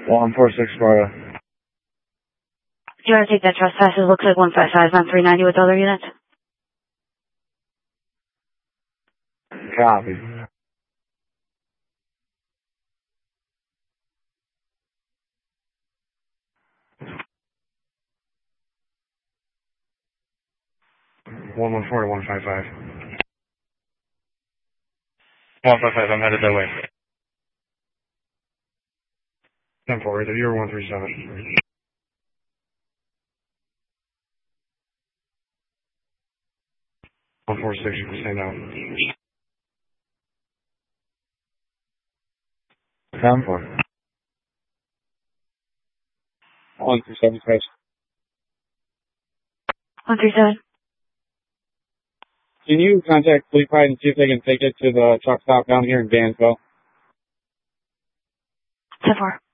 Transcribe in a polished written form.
146 Sparta. Do you want to take that trespass? It looks like 155 on 390 with other units. Copy. One 155. 155, I'm headed that way. 10-4, you're 137. 146, you can stand out. 10-4. 137, Chris. 137. Can you contact Fleet Pride and see if they can take it to the truck stop down here in Dansville? 10-4.